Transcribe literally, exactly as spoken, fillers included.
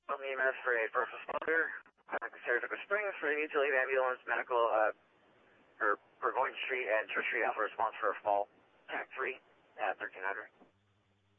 On the E M S for a first responder, uh, Saratoga Springs for the mutual aid ambulance, medical, uh, or Burgoyne Street and Church Street Alpha response for a fall, T A C three at thirteen hundred.